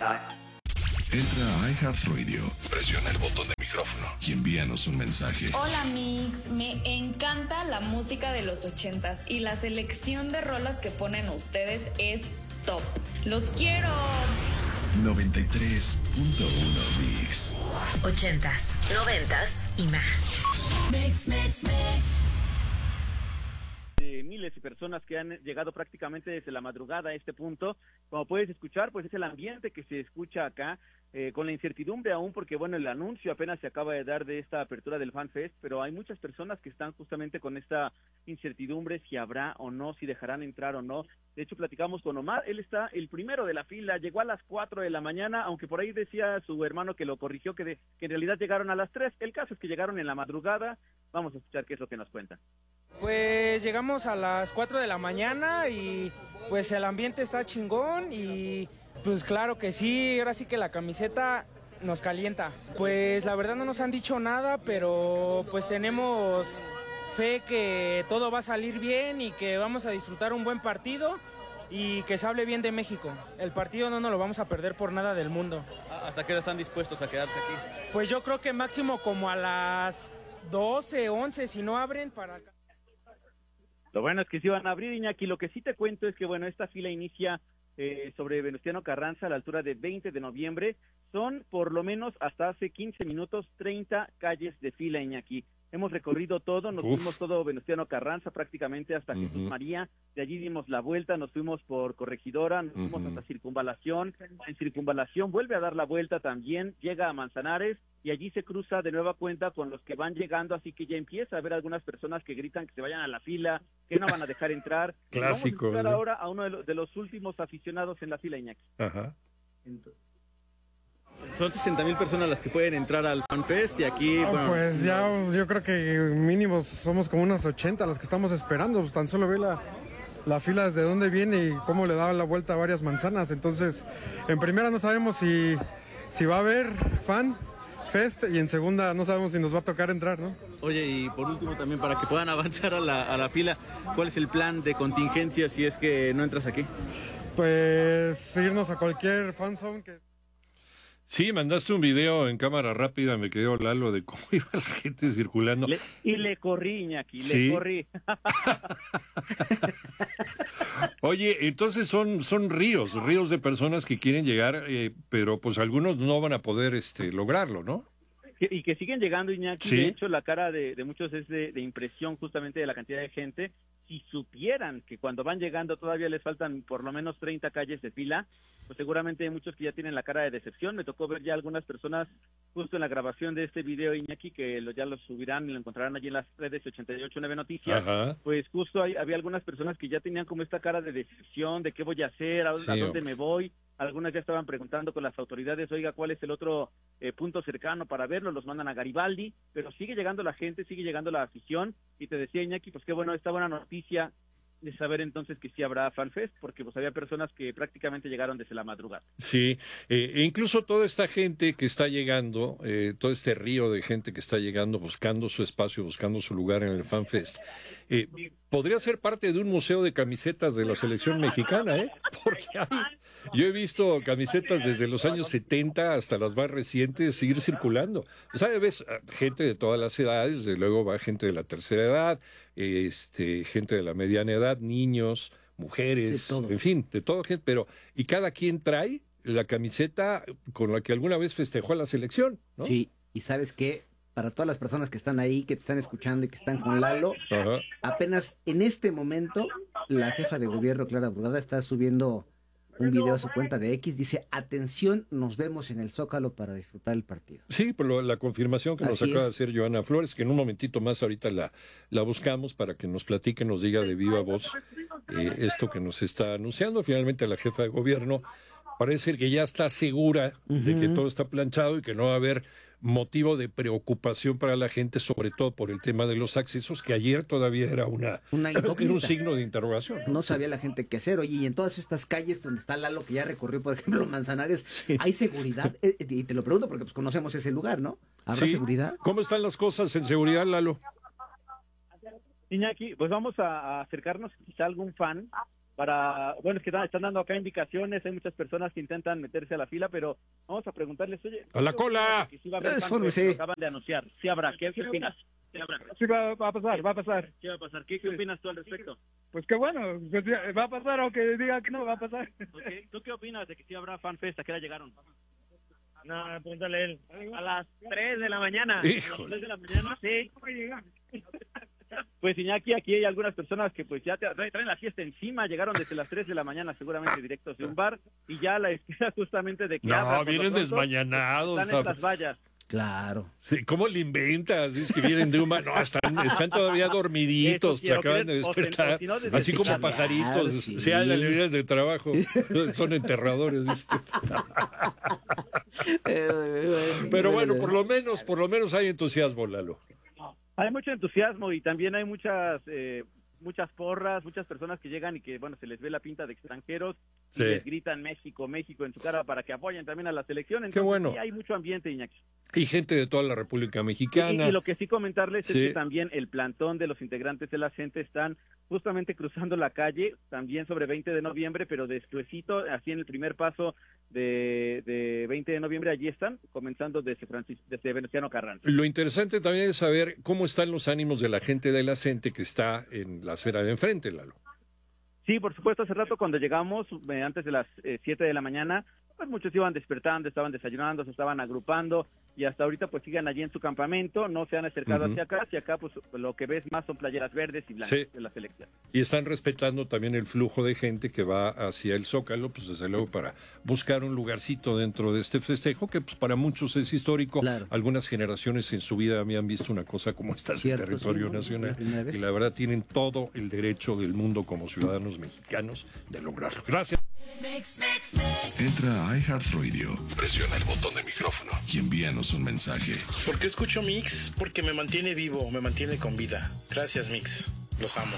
Entra a iHeartRadio, presiona el botón de micrófono y envíanos un mensaje. Hola Mix, me encanta la música de los 80s y la selección de rolas que ponen ustedes es top. ¡Los quiero! 93.1 Mix. 80s, 90s y más. Mix. Miles de personas que han llegado prácticamente desde la madrugada a este punto. Como puedes escuchar, pues es el ambiente que se escucha acá, con la incertidumbre aún, porque bueno, el anuncio apenas se acaba de dar de esta apertura del Fan Fest, pero hay muchas personas que están justamente con esta incertidumbre, si habrá o no, si dejarán entrar o no. De hecho, platicamos con Omar, él está el primero de la fila, llegó a las 4 de la mañana, aunque por ahí decía su hermano que lo corrigió, que en realidad llegaron a las 3. El caso es que llegaron en la madrugada. Vamos a escuchar qué es lo que nos cuentan. Pues llegamos a las 4 de la mañana y pues el ambiente está chingón y pues claro que sí, ahora sí que la camiseta nos calienta. Pues la verdad no nos han dicho nada, pero pues tenemos fe que todo va a salir bien y que vamos a disfrutar un buen partido y que se hable bien de México. El partido no nos lo vamos a perder por nada del mundo. ¿Hasta qué hora están dispuestos a quedarse aquí? Pues yo creo que máximo como a las 12, 11, si no abren para acá. Lo bueno es que sí van a abrir, Iñaki. Lo que sí te cuento es que, bueno, esta fila inicia sobre Venustiano Carranza a la altura de 20 de noviembre. Son, por lo menos, hasta hace 15 minutos, 30 calles de fila, Iñaki. Hemos recorrido todo, nos fuimos todo Venustiano Carranza prácticamente hasta Jesús María, de allí dimos la vuelta, nos fuimos por Corregidora, nos fuimos hasta Circunvalación, en Circunvalación vuelve a dar la vuelta también, llega a Manzanares y allí se cruza de nueva cuenta con los que van llegando, así que ya empieza a haber algunas personas que gritan que se vayan a la fila, que no van a dejar entrar. Clásico. Vamos a escuchar ahora a uno de los últimos aficionados en la fila, Iñaki. Ajá. Son 60,000 personas las que pueden entrar al Fan Fest y aquí... bueno, pues ya yo creo que mínimo somos como unas 80 las que estamos esperando, pues tan solo ve la fila desde dónde viene y cómo le da la vuelta a varias manzanas, entonces en primera no sabemos si va a haber Fan Fest y en segunda no sabemos si nos va a tocar entrar, ¿no? Oye, y por último también para que puedan avanzar a la fila, ¿cuál es el plan de contingencia si es que no entras aquí? Pues irnos a cualquier fan zone que... Sí, mandaste un video en cámara rápida, me quedó Lalo, de cómo iba la gente circulando. Le corrí, Iñaki, ¿Sí? le corrí. Oye, entonces son ríos de personas que quieren llegar, pero pues algunos no van a poder lograrlo, ¿no? Y que siguen llegando, Iñaki. ¿Sí? De hecho, la cara de muchos es de impresión justamente de la cantidad de gente. Si supieran que cuando van llegando todavía les faltan por lo menos 30 calles de fila, pues seguramente hay muchos que ya tienen la cara de decepción. Me tocó ver ya algunas personas justo en la grabación de este video, Iñaki, que ya lo subirán y lo encontrarán allí en las redes 889 Noticias. Ajá. Pues justo había algunas personas que ya tenían como esta cara de decepción, de qué voy a hacer, a dónde me voy. Algunas ya estaban preguntando con las autoridades, oiga, ¿cuál es el otro punto cercano para verlo? Los mandan a Garibaldi, pero sigue llegando la gente, sigue llegando la afición, y te decía, Iñaki, pues qué bueno, esta buena noticia de saber entonces que sí habrá FanFest, porque pues había personas que prácticamente llegaron desde la madrugada. Sí, e incluso toda esta gente que está llegando, todo este río de gente que está llegando buscando su espacio, buscando su lugar en el FanFest, podría ser parte de un museo de camisetas de la selección mexicana, porque yo he visto camisetas desde los años 70 hasta las más recientes seguir circulando. ¿Sabes? Gente de todas las edades, desde luego va gente de la tercera edad, gente de la mediana edad, niños, mujeres, en fin, de todo gente, pero y cada quien trae la camiseta con la que alguna vez festejó a la selección, ¿no? Sí, y ¿sabes qué? Para todas las personas que están ahí, que te están escuchando y que están con Lalo, apenas en este momento la jefa de gobierno, Clara Brugada, está subiendo un video a su cuenta de X, dice, atención, nos vemos en el Zócalo para disfrutar el partido. Sí, pero la confirmación que nos acaba de hacer Joana Flores, que en un momentito más ahorita la buscamos para que nos platique, nos diga de viva voz esto que nos está anunciando. Finalmente la jefa de gobierno parece que ya está segura de que todo está planchado y que no va a haber motivo de preocupación para la gente, sobre todo por el tema de los accesos, que ayer todavía era era un signo de interrogación. No sabía la gente qué hacer. Oye, y en todas estas calles donde está Lalo, que ya recorrió, por ejemplo, Manzanares, ¿hay seguridad? Y te lo pregunto porque pues conocemos ese lugar, ¿no? ¿Habrá seguridad? ¿Cómo están las cosas en seguridad, Lalo? Iñaki, pues vamos a acercarnos quizá a algún fan bueno, es que están dando acá indicaciones, hay muchas personas que intentan meterse a la fila, pero vamos a preguntarles, oye, ¡a la cola! Si va a haber FanFest, lo acaban de anunciar, sí habrá, ¿qué opinas? Sí, va a pasar. ¿Qué va a pasar? ¿Qué opinas tú al respecto? Pues qué bueno, pues va a pasar, aunque diga que no, va a pasar. Okay. ¿Tú qué opinas de que sí habrá FanFest? ¿A qué hora llegaron? No, pregúntale a él. A las 3 de la mañana. Hijo. ¿A las 3 de la mañana? Sí. Pues Iñaki, aquí hay algunas personas que pues ya traen la fiesta encima, llegaron desde las 3 de la mañana seguramente directos de un bar y ya la espera justamente de que no, vienen desmañanados. Están estas vallas. Claro. Sí, ¿cómo le inventas? Dices que vienen de un bar. No, están todavía dormiditos, se acaban de despertar. Si no, así como pajaritos, sí. Se hablan de trabajo. Son enterradores. Pero bueno, por lo menos hay entusiasmo, Lalo. Hay mucho entusiasmo y también hay muchas porras, muchas personas que llegan y que, bueno, se les ve la pinta de extranjeros y les gritan México, México en su cara para que apoyen también a la selección. Entonces, qué bueno. Sí hay mucho ambiente, Iñaki. Y gente de toda la República Mexicana. Y lo que sí comentarles es que también el plantón de los integrantes de la gente están justamente cruzando la calle, también sobre 20 de noviembre, pero despuesito, así en el primer paso de 20 de noviembre, allí están, comenzando desde Venustiano Carranza. Lo interesante también es saber cómo están los ánimos de la gente de la gente que está en la acera de enfrente, Lalo. Sí, por supuesto, hace rato cuando llegamos, antes de las 7 de la mañana, pues muchos iban despertando, estaban desayunando, se estaban agrupando y hasta ahorita pues siguen allí en su campamento, no se han acercado hacia acá pues lo que ves más son playeras verdes y blancas de la selección. Y están respetando también el flujo de gente que va hacia el Zócalo, pues desde luego para buscar un lugarcito dentro de este festejo que pues para muchos es histórico. Claro. Algunas generaciones en su vida me han visto una cosa como esta en el territorio nacional y la verdad tienen todo el derecho del mundo como ciudadanos mexicanos de lograrlo. Gracias. Entra a iHeartRadio, presiona el botón de micrófono y envíanos un mensaje. ¿Por qué escucho Mix? Porque me mantiene vivo, me mantiene con vida. Gracias, Mix. Los amo.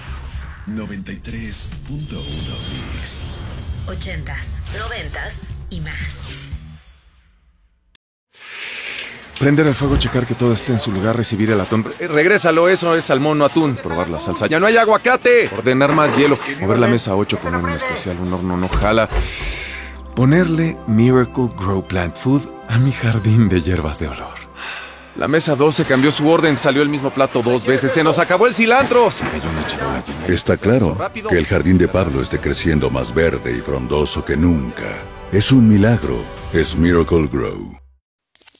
93.1 Mix. 80s, 90s y más. Prender el fuego, checar que todo esté en su lugar, recibir el atún. Regrésalo, eso es salmón, no atún. Probar la salsa. ¡Ya no hay aguacate! Ordenar más hielo. Mover la mesa 8, poner un especial, un horno no jala. Ponerle Miracle Grow Plant Food a mi jardín de hierbas de olor. La mesa 12 cambió su orden, salió el mismo plato 2 veces. ¡Se nos acabó el cilantro! Se cayó una charola llena. Está claro que el jardín de Pablo esté creciendo más verde y frondoso que nunca. Es un milagro. Es Miracle Grow.